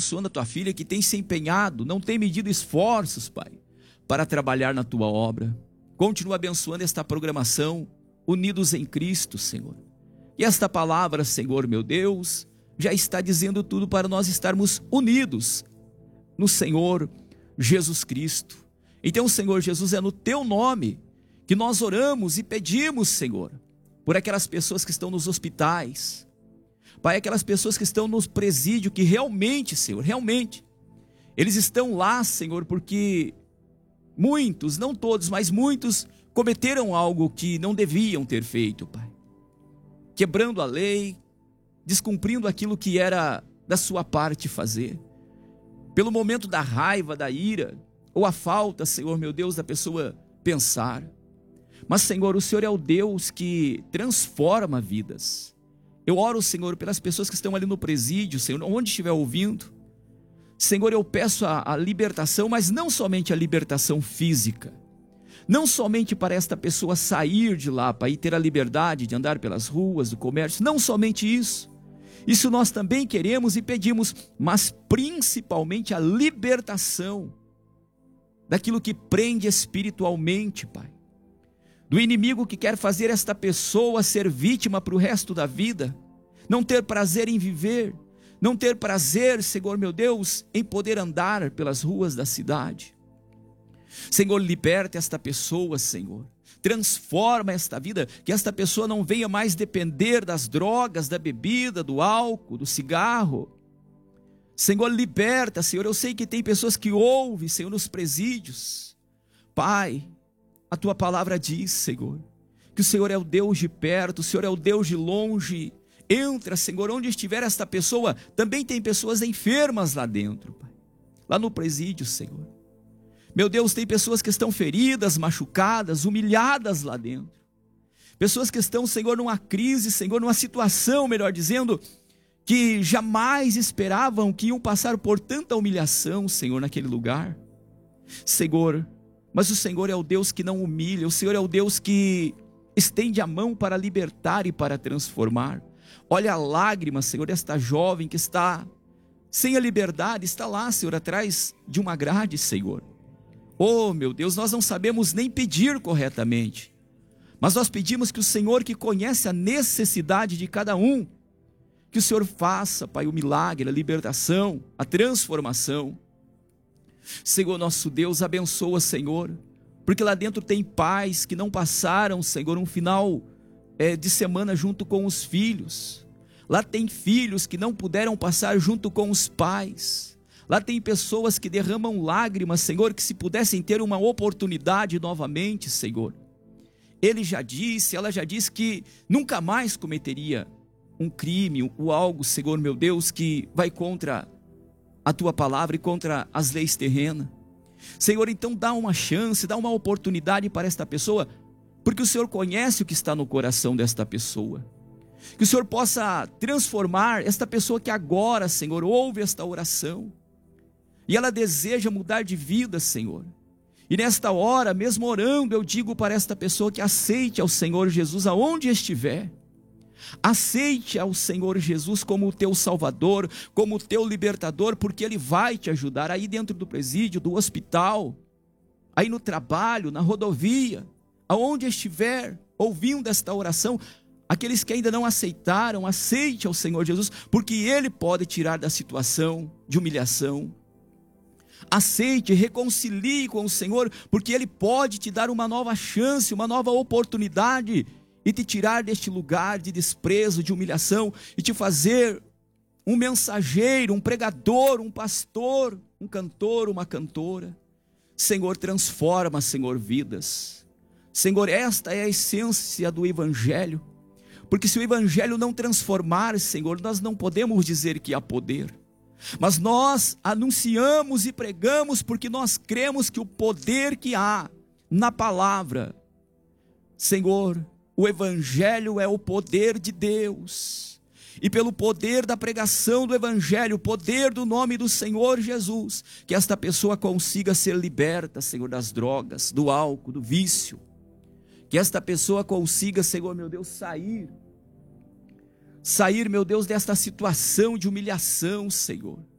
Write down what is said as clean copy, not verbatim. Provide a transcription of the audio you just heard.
abençoando a tua filha que tem se empenhado, não tem medido esforços, Pai, para trabalhar na tua obra. Continua abençoando esta programação, unidos em Cristo, Senhor. E esta palavra, Senhor, meu Deus, já está dizendo tudo para nós estarmos unidos no Senhor Jesus Cristo. Então, Senhor Jesus, é no teu nome que nós oramos e pedimos, Senhor, por aquelas pessoas que estão nos hospitais, Pai, aquelas pessoas que estão nos presídios, que realmente, Senhor, realmente, eles estão lá, Senhor, porque muitos, não todos, mas muitos cometeram algo que não deviam ter feito, Pai. Quebrando a lei, descumprindo aquilo que era da sua parte fazer. Pelo momento da raiva, da ira, ou a falta, Senhor, meu Deus, da pessoa pensar. Mas, Senhor, o Senhor é o Deus que transforma vidas. Eu oro, Senhor, pelas pessoas que estão ali no presídio, Senhor, onde estiver ouvindo. Senhor, eu peço a libertação, mas não somente a libertação física. Não somente para esta pessoa sair de lá, para ir ter a liberdade de andar pelas ruas, do comércio. Não somente isso. Isso nós também queremos e pedimos, mas principalmente a libertação daquilo que prende espiritualmente, Pai. Do inimigo que quer fazer esta pessoa ser vítima para o resto da vida, não ter prazer em viver, não ter prazer, Senhor meu Deus, em poder andar pelas ruas da cidade. Senhor, liberta esta pessoa, Senhor, transforma esta vida, que esta pessoa não venha mais depender das drogas, da bebida, do álcool, do cigarro. Senhor, liberta, Senhor, eu sei que tem pessoas que ouvem, Senhor, nos presídios. Pai, a tua palavra diz, Senhor, que o Senhor é o Deus de perto, o Senhor é o Deus de longe. Entra, Senhor, onde estiver esta pessoa, também tem pessoas enfermas lá dentro, Pai. Lá no presídio, Senhor. Meu Deus, tem pessoas que estão feridas, machucadas, humilhadas lá dentro. Pessoas que estão, Senhor, numa crise, Senhor, numa situação, melhor dizendo, que jamais esperavam que iam passar por tanta humilhação, Senhor, naquele lugar. Senhor, mas o Senhor é o Deus que não humilha, o Senhor é o Deus que estende a mão para libertar e para transformar. Olha a lágrima, Senhor, desta jovem que está sem a liberdade, está lá, Senhor, atrás de uma grade, Senhor. Oh, meu Deus, nós não sabemos nem pedir corretamente, mas nós pedimos que o Senhor, que conhece a necessidade de cada um, que o Senhor faça, Pai, o milagre, a libertação, a transformação. Senhor, nosso Deus, abençoa, Senhor, porque lá dentro tem pais que não passaram, Senhor, um final de semana junto com os filhos. Lá tem filhos que não puderam passar junto com os pais. Lá tem pessoas que derramam lágrimas, Senhor, que se pudessem ter uma oportunidade novamente, Senhor. Ela já disse que nunca mais cometeria um crime ou algo, Senhor, meu Deus, que vai contra a tua palavra e contra as leis terrenas. Senhor, então dá uma chance, dá uma oportunidade para esta pessoa, porque o Senhor conhece o que está no coração desta pessoa. Que o Senhor possa transformar esta pessoa que agora, Senhor, ouve esta oração e ela deseja mudar de vida, Senhor. E nesta hora, mesmo orando, eu digo para esta pessoa que aceite ao Senhor Jesus aonde estiver. Aceite ao Senhor Jesus como o teu Salvador, como o teu libertador, porque Ele vai te ajudar aí dentro do presídio, do hospital, aí no trabalho, na rodovia, aonde estiver ouvindo esta oração. Aqueles que ainda não aceitaram, aceite ao Senhor Jesus, porque Ele pode tirar da situação de humilhação. Aceite, reconcilie com o Senhor, porque Ele pode te dar uma nova chance, uma nova oportunidade, e te tirar deste lugar de desprezo, de humilhação, e te fazer um mensageiro, um pregador, um pastor, um cantor, uma cantora. Senhor, transforma, Senhor, vidas. Senhor, esta é a essência do Evangelho, porque se o Evangelho não transformar, Senhor, nós não podemos dizer que há poder. Mas nós anunciamos e pregamos porque nós cremos que o poder que há na palavra, Senhor, o Evangelho é o poder de Deus. E pelo poder da pregação do Evangelho, o poder do nome do Senhor Jesus, que esta pessoa consiga ser liberta, Senhor, das drogas, do álcool, do vício. Que esta pessoa consiga, Senhor, meu Deus, sair, meu Deus, desta situação de humilhação, Senhor.